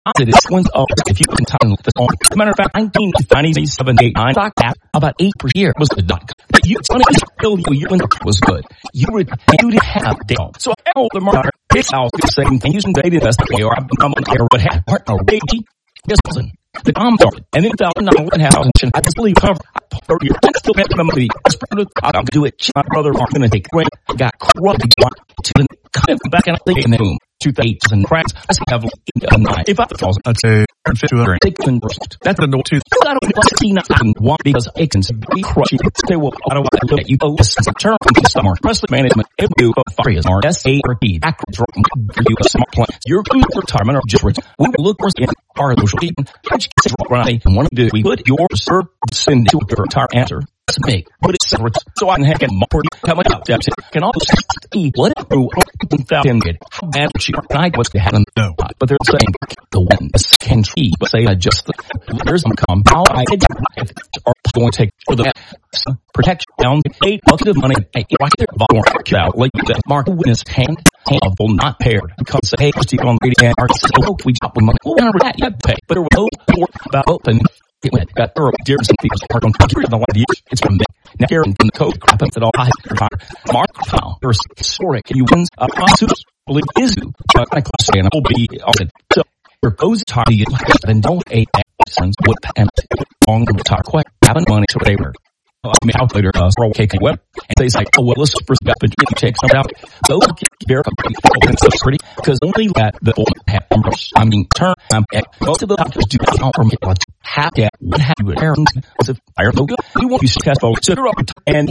opposite is wins up if you can time the song. As a matter of fact, 1997, 89, about 8 per year was the dot. But you, funny, you when was good. You didn't have Dale. So all the market picks out the same thing using data investigate or I'm care what happened. Or baby, this wasn't. The bomb started, and in 2009, I just believe cover. I still have the money. I'll do it. My brother are going to take great. Got corrupted to the come back and I think in the boom. 2008 and cracks. I have if I thought I'd say take first. That's the no two. I don't see nothing one because it can be crushed. They will I don't want to let you go. Turn to summer. Press the management. If you fire is SARP. You a smart plan. Your retirement or just we will look worse in our social even. Right. And want to do we put your serve send to a retire answer. Make, but it's separate, so I can have more coming up. Can also see what it grew without ended. How bad she tried was to happen. No, but they're saying the one can see, but say just there's some compound. I are going to take for the protection down 8 bucket of money. Right there, out like that. Mark witness hand will not paired because hey, Steve on the radio and we drop with money. Well, that you pay, but there was no about open. It went, got early, dear, some people's part on computer, the one it's from me. Now, here in the code, crap, it's at all high, Mark, Powell, there's historic, you wins, suits, believe is, I class and will be, so, your goes to you, then don't eat that, sons, what, and long, retire, quick, having money to whatever. I mean, out later, roll cake and web, and they say, oh, well, let's first got the take some out. Those very so pretty, because only that the old have numbers. I mean, turn, most of the doctors do not from it, have that, what have you, if fire no good, you won't be successful, so you're up and